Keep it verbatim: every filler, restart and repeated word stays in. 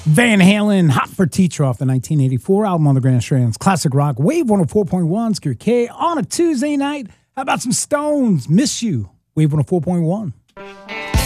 Van Halen, Hot for Teacher off the nineteen eighty-four album on the Grand Strands. Classic rock, Wave one oh four point one, Scary K on a Tuesday night. How about some Stones? Miss You, Wave one oh four point one.